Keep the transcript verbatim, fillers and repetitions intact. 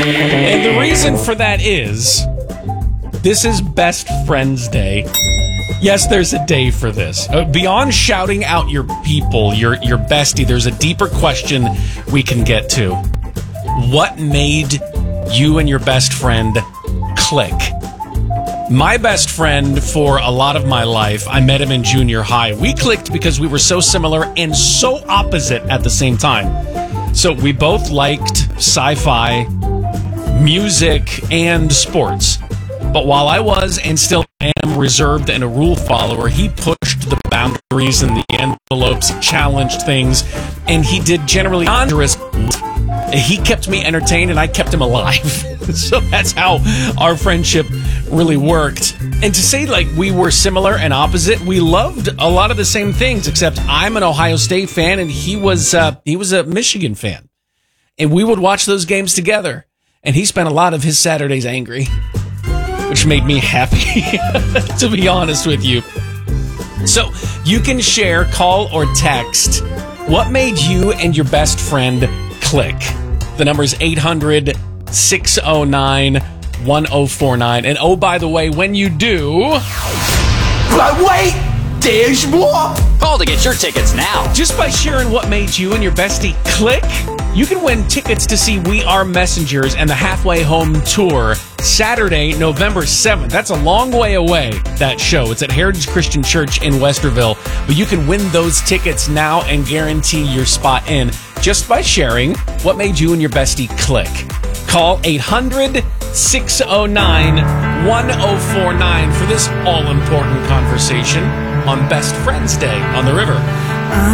And the reason for that is, this is Best Friends Day. Yes, there's a day for this. Uh, beyond shouting out your people, your your bestie, there's a deeper question we can get to. What made you and your best friend click? My best friend for a lot of my life, I met him in junior high. We clicked because we were so similar and so opposite at the same time. So we both liked sci-fi, music, and sports. But while I was and still am reserved and a rule follower, he pushed the boundaries and the envelopes, he challenged things, and he did generally dangerous. He kept me entertained and I kept him alive. So that's how our friendship really worked. And to say like we were similar and opposite, we loved a lot of the same things, except I'm an Ohio State fan and he was uh, he was a Michigan fan. And we would watch those games together. And he spent a lot of his Saturdays angry, which made me happy, to be honest with you. So you can share, call, or text what made you and your best friend click. The number is eight hundred, six oh nine, one oh four nine. And oh, by the way, when you do... But wait, there's more! Call to get your tickets now. Just by sharing what made you and your bestie click, you can win tickets to see We Are Messengers and the Halfway Home Tour Saturday, November seventh. That's a long way away, that show. It's at Heritage Christian Church in Westerville. But you can win those tickets now and guarantee your spot in just by sharing what made you and your bestie click. Call eight hundred, six oh nine, one oh four nine for this all-important conversation on Best Friends Day on the River.